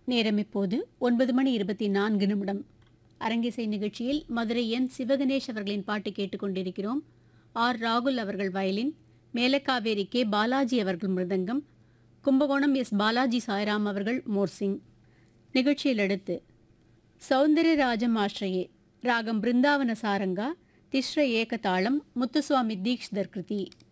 நேரம் இப்போது 9:24 அரங்கிசை நிகழ்ச்சியில் மதுரை என் சிவகணேஷ் அவர்களின் பாட்டு கேட்டுக்கொண்டிருக்கிறோம். ஆர் ராகுல் அவர்கள் வயலின், மேலக்காவேரி கே பாலாஜி அவர்கள் மிருதங்கம், கும்பகோணம் எஸ் பாலாஜி சாய்ராம் அவர்கள் மோர்சிங். நிகழ்ச்சியில் அடுத்து சௌந்தர்யராஜம் ஆශ්‍රயே ராகம் பிருந்தாவன சாரங்கா, திஸ்ர ஏக தாளம், முத்துசுவாமி தீக்ஷிதர் கிருதி.